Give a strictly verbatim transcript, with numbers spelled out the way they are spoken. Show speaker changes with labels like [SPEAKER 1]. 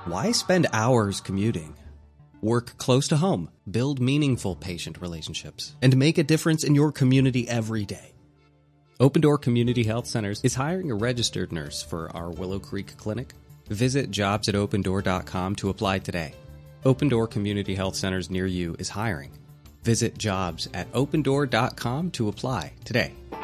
[SPEAKER 1] Why spend hours commuting? Work close to home, build meaningful patient relationships, and make a difference in your community every day. Open Door Community Health Centers is hiring a registered nurse for our Willow Creek Clinic. Visit jobs at open door dot com to apply today. Open Door Community Health Centers near you is hiring. Visit jobs at open door dot com to apply today.